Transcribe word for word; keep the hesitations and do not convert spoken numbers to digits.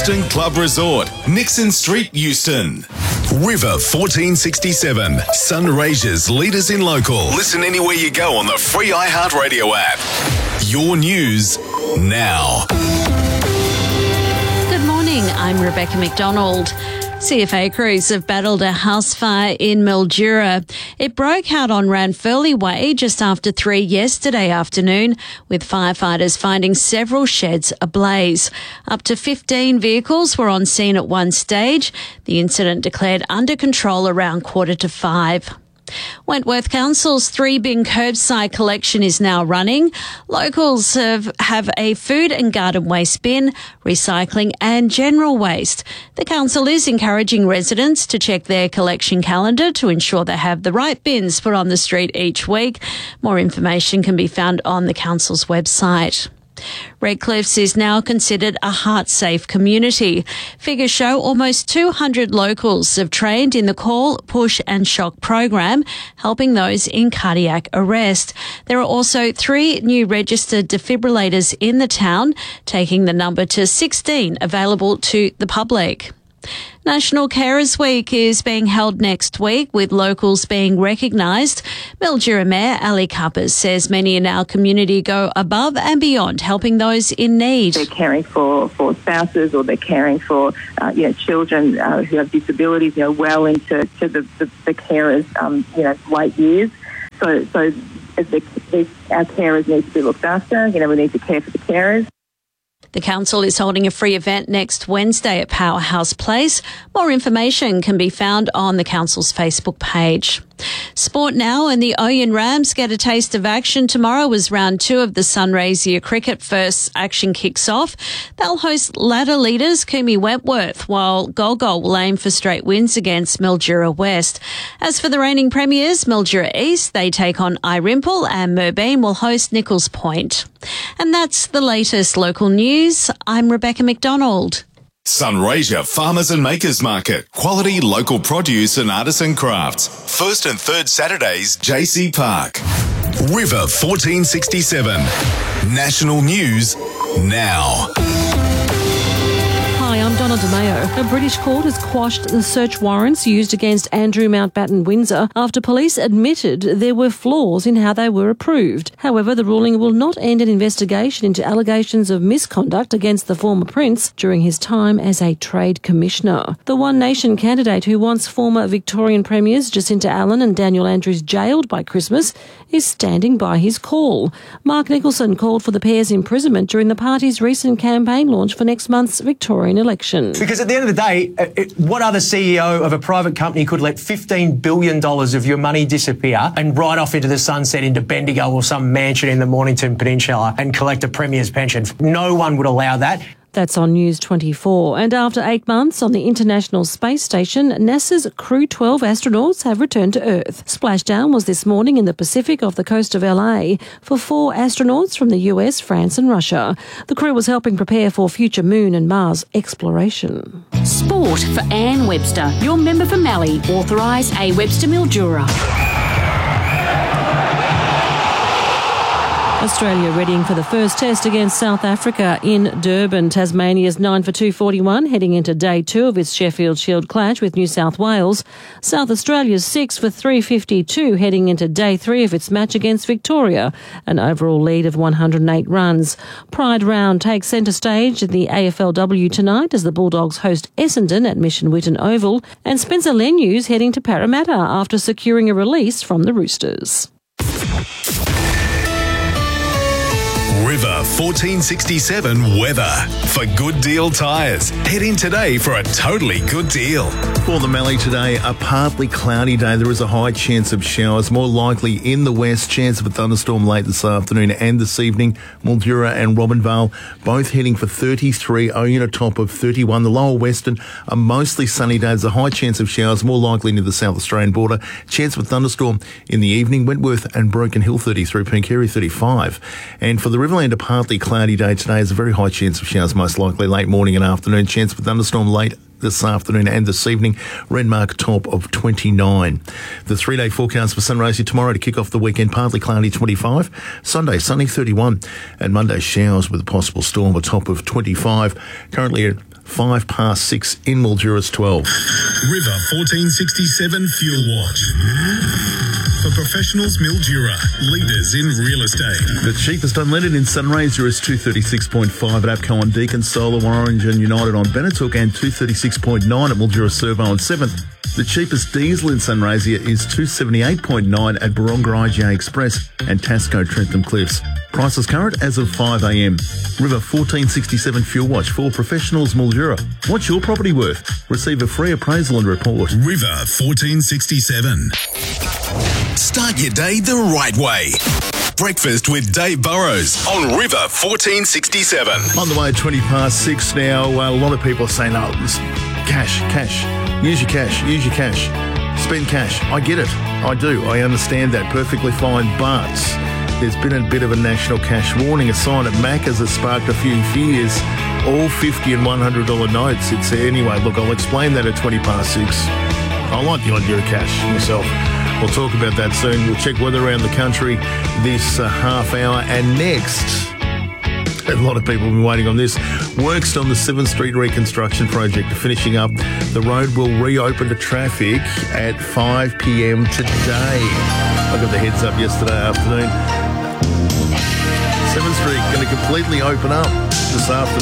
Euston Club Resort, Nixon Street, Euston. River fourteen sixty-seven, Sunraysia's leaders in local. Listen anywhere you go on the free iHeartRadio app. Your news now. Good morning, I'm Rebecca McDonald. C F A crews have battled a house fire in Mildura. It broke out on Ranfurly Way just after three yesterday afternoon, with firefighters finding several sheds ablaze. Up to fifteen vehicles were on scene at one stage. The incident declared under control around quarter to five. Wentworth Council's three-bin curbside collection is now running. Locals have, have a food and garden waste bin, recycling and general waste. The council is encouraging residents to check their collection calendar to ensure they have the right bins put on the street each week. More information can be found on the council's website. Redcliffs is now considered a heart-safe community. Figures show almost two hundred locals have trained in the Call, Push and Shock program, helping those in cardiac arrest. There are also three new registered defibrillators in the town, taking the number to sixteen available to the public. National Carers Week is being held next week, with locals being recognised. Mildura Mayor Ali Kappers says many in our community go above and beyond helping those in need. They're caring for, for spouses, or they're caring for uh, you know, children uh, who have disabilities, you know, well into to the, the, the carers' um, you know, late years. So, so as the, the, our carers need to be looked after. You know, we need to care for the carers. The council is holding a free event next Wednesday at Powerhouse Place. More information can be found on the council's Facebook page. Sport now, and the Oyen Rams get a taste of action tomorrow as round two of the Sunraysia Cricket First action kicks off. They'll host ladder leaders Kumi Wentworth, while Golgol will aim for straight wins against Mildura West. As for the reigning premiers, Mildura East, they take on Irimple, and Merbein will host Nichols Point. And that's the latest local news. I'm Rebecca McDonald. Sunraysia Farmers and Makers Market. Quality local produce and artisan crafts. First and third Saturdays, J C Park. River fourteen sixty-seven. National News now. Hi, I'm Donna DeMayo. A British court has quashed the search warrants used against Andrew Mountbatten Windsor after police admitted there were flaws in how they were approved. However, the ruling will not end an investigation into allegations of misconduct against the former prince during his time as a trade commissioner. The One Nation candidate who wants former Victorian premiers Jacinta Allen and Daniel Andrews jailed by Christmas is standing by his call. Mark Nicholson called for the pair's imprisonment during the party's recent campaign launch for next month's Victorian election. Because at the end of the day, it, what other C E O of a private company could let fifteen billion dollars of your money disappear and ride off into the sunset into Bendigo or some mansion in the Mornington Peninsula and collect a premier's pension? No one would allow that. That's on News twenty-four. And after eight months on the International Space Station, NASA's Crew twelve astronauts have returned to Earth. Splashdown was this morning in the Pacific off the coast of L A for four astronauts from the U S, France and Russia. The crew was helping prepare for future Moon and Mars exploration. Sport for Anne Webster, your member for Mallee, authorise A Webster Mildura. Australia readying for the first test against South Africa in Durban. Tasmania's nine for two forty-one heading into day two of its Sheffield Shield clash with New South Wales. South Australia's six for three fifty-two heading into day three of its match against Victoria, an overall lead of one hundred eight runs. Pride Round takes centre stage in the A F L W tonight as the Bulldogs host Essendon at Mission Whitten Oval, and Spencer Lenyu's heading to Parramatta after securing a release from the Roosters. River fourteen sixty-seven weather. For Good Deal Tyres, head in today for a totally good deal. For the Mallee today, a partly cloudy day. There is a high chance of showers, more likely in the west. Chance of a thunderstorm late this afternoon and this evening. Mildura and Robinvale both heading for thirty-three, Oyen a top of thirty-one. The lower western, a mostly sunny day. There's a high chance of showers, more likely near the South Australian border. Chance of a thunderstorm in the evening. Wentworth and Broken Hill thirty-three, Pencarry thirty-five. And for the Riverland, a partly cloudy day today. There's a very high chance of showers, most likely late morning and afternoon. Chance of a thunderstorm late this afternoon and this evening. Renmark top of twenty-nine. The three-day forecast for Sunraysia tomorrow to kick off the weekend, partly cloudy twenty-five. Sunday, sunny thirty-one. And Monday, showers with a possible storm, a top of twenty-five. Currently at five past six in Mildura's twelve. River fourteen sixty-seven Fuel Watch. For professionals, Mildura, leaders in real estate. The cheapest unleaded in Sunraysia is two thirty-six point five at APCO on Deakin, Solar, Orange and United on Benetooke, and two thirty-six point nine at Mildura Servo on seventh. The cheapest diesel in Sunraysia is two seventy-eight point nine at Baronga I G A Express and Tasco Trentham Cliffs. Prices current as of five a m. River fourteen sixty-seven Fuel Watch for professionals, Mildura. What's your property worth? Receive a free appraisal and report. River fourteen sixty-seven. Start your day the right way. Breakfast with Dave Burrows on River fourteen sixty-seven. On the way at twenty past six now, uh, a lot of people are saying, oh, listen, cash, cash, use your cash, use your cash, spend cash. I get it. I do. I understand that perfectly fine, but there's been a bit of a national cash warning. A sign at Macca's has sparked a few fears. All fifty and one hundred dollar notes. It's anyway, look, I'll explain that at twenty past six. I like the idea of cash myself. We'll talk about that soon. We'll check weather around the country this uh, half hour. And next, a lot of people have been waiting on this. Works on the seventh Street reconstruction project are finishing up. The road will reopen to traffic at five p m today. I got the heads up yesterday afternoon. seventh Street going to completely open up this afternoon.